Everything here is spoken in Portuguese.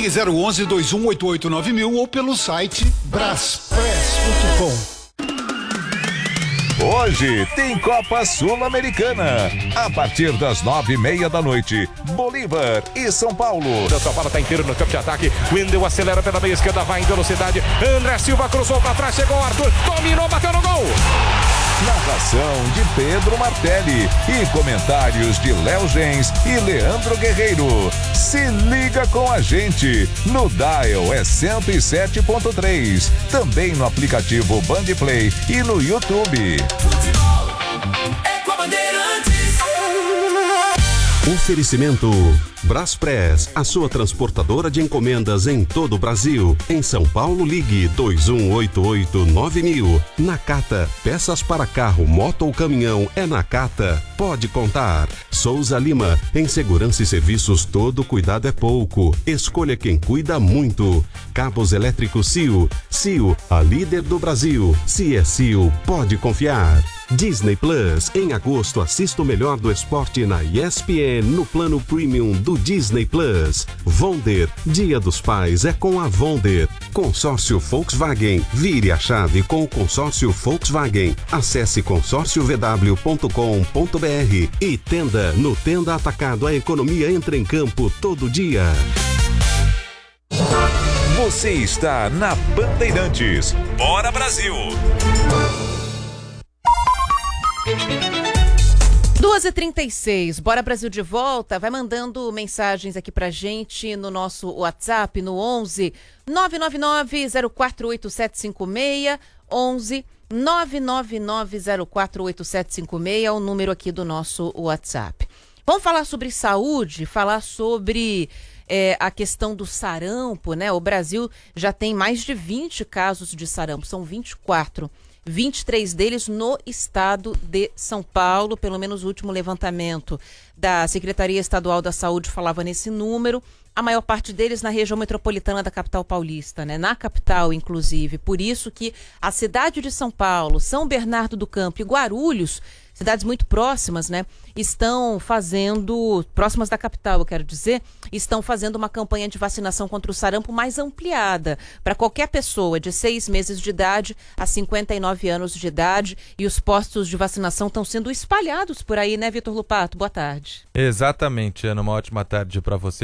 Ligue 011 2188 9000 ou pelo site braspress.com. Hoje tem Copa Sul-Americana. A partir das 9:30 da noite, Bolívar e São Paulo. São Paulo tá inteiro no campo de ataque. Wendel acelera pela meia esquerda, vai em velocidade. André Silva cruzou pra trás, chegou o Arthur, dominou, bateu no gol. Narração de Pedro Martelli e comentários de Léo Gens e Leandro Guerreiro. Se liga com a gente. No Dial é 107.3. Também no aplicativo Bandplay e no YouTube. Oferecimento Braspress, a sua transportadora de encomendas em todo o Brasil. Em São Paulo, ligue 2188-9000. Nakata, peças para carro, moto ou caminhão, é Nakata. Pode contar. Souza Lima, em segurança e serviços, todo cuidado é pouco. Escolha quem cuida muito. Cabos elétricos CIO. CIO, a líder do Brasil. Se é CIO, pode confiar. Disney Plus, em agosto assista o melhor do esporte na ESPN no plano premium do Disney Plus. Vonder, Dia dos Pais é com a Vonder. Consórcio Volkswagen, vire a chave com o consórcio Volkswagen. Acesse consórciovw.com.br e Tenda, no Tenda Atacado a economia entra em campo todo dia. Você está na Bandeirantes. Bora Brasil! 2h36, Bora Brasil de volta. Vai mandando mensagens aqui pra gente no nosso WhatsApp, no 11 999 048756, 11 999 048756, é o número aqui do nosso WhatsApp. Vamos falar sobre saúde, falar sobre a questão do sarampo, né? O Brasil já tem mais de 20 casos de sarampo, são 24. 23 deles no estado de São Paulo, pelo menos o último levantamento da Secretaria Estadual da Saúde falava nesse número. A maior parte deles na região metropolitana da capital paulista, né? Na capital, inclusive. Por isso que a cidade de São Paulo, São Bernardo do Campo e Guarulhos, cidades muito próximas, né? Estão fazendo, próximas da capital, eu quero dizer, estão fazendo uma campanha de vacinação contra o sarampo mais ampliada para qualquer pessoa de 6 meses de idade a 59 anos de idade, e os postos de vacinação estão sendo espalhados por aí, né, Vitor Lupato? Boa tarde. Exatamente, Ana, uma ótima tarde para você.